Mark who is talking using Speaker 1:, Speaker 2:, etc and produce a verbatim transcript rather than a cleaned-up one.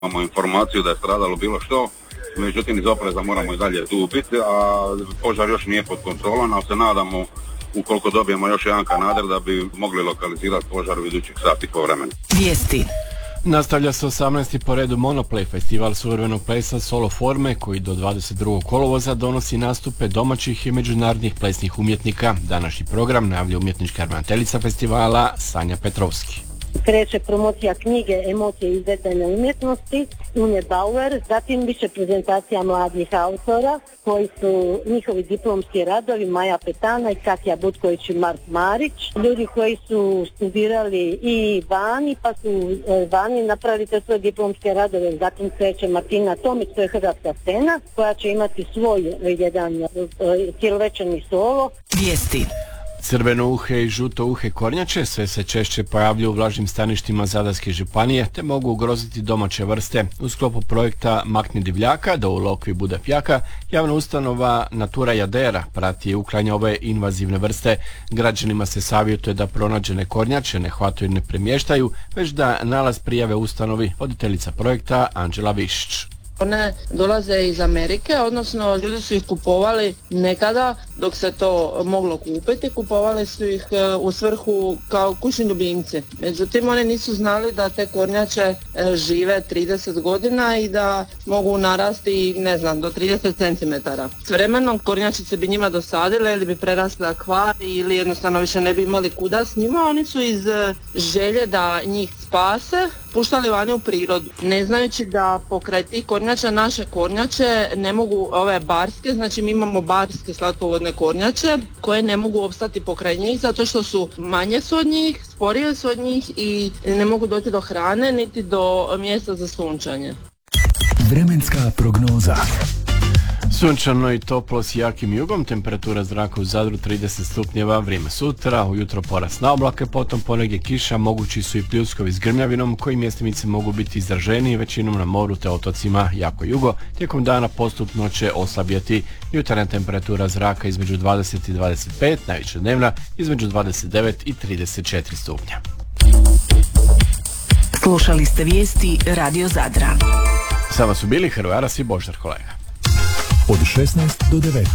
Speaker 1: Imamo informaciju da je stradalo bilo što, međutim iz opreza moramo i dalje tu biti, a požar još nije pod kontrolom, ali se nadamo ukoliko dobijemo još jedan kanader da bi mogli lokalizirati požar u idućih sati po vremenu.
Speaker 2: Vijesti.
Speaker 3: Nastavlja se osamnaesti po redu Monoplay, festival suvremenog plesa solo forme koji do dvadeset drugog kolovoza donosi nastupe domaćih i međunarodnih plesnih umjetnika. Današnji program najavljuje umjetnička ravnateljica festivala Sanja Petrovski.
Speaker 4: Kreće promocija knjige Emocije izvedene umjetnosti Unje Bauer, zatim više prezentacija mladih autora koji su njihovi diplomski radovi Maja Petana i Katja Butković i Mark Marić, ljudi koji su studirali i vani pa su vani napravili te svoje diplomske radove. Zatim kreće Martina Tomić, to je hrvatska scena koja će imati svoj jedan cijelovečerni solo.
Speaker 2: Vijesti.
Speaker 3: Crveno uhe i žuto uhe kornjače sve se češće pojavljuju u vlažnim staništima Zadarske županije te mogu ugroziti domaće vrste. U sklopu projekta Makni divljaka da u lokvi bude pjaka, javna ustanova Natura Jadera prati i uklanja ove invazivne vrste. Građanima se savjetuje da pronađene kornjače ne hvataju i ne premještaju, već da nalaz prijave ustanovi. Voditeljica projekta Anđela Višić.
Speaker 5: One dolaze iz Amerike, odnosno ljudi su ih kupovali nekada dok se to moglo kupiti, kupovali su ih u svrhu kao kućni ljubimci. Međutim, oni nisu znali da te kornjače žive trideset godina i da mogu narasti, ne znam, do trideset centimetara. S vremenom kornjačice bi njima dosadile ili bi prerasle akvarij ili jednostavno više ne bi imali kuda s njima. Oni su iz želje da njih spase puštali vani u prirodu, ne znajući da pokraj tih kornjača naše kornjače ne mogu, ove barske, znači mi imamo barske slatkovodne kornjače koje ne mogu opstati pokraj njih zato što su manje su od njih, sporije su od njih i ne mogu doći do hrane niti do mjesta za sunčanje.
Speaker 2: Vremenska prognoza.
Speaker 3: Sunčano i toplo s jakim jugom, temperatura zraka u Zadru trideset stupnjeva, vrijeme sutra, ujutro porast na oblake, potom ponegdje kiša, mogući su i pljuskovi s grmljavinom koji mjestimice mogu biti izraženiji, većinom na moru te otocima jako jugo. Tijekom dana postupno će oslabjeti. Jutarnja temperatura zraka između dvadeset i dvadeset pet, najviše dnevna između dvadeset devet i trideset četiri stupnja.
Speaker 2: Slušali ste vijesti Radio Zadra.
Speaker 3: Sama su bili Hrvaras i Boždar kolega.
Speaker 6: Od šesnaest do devetnaest.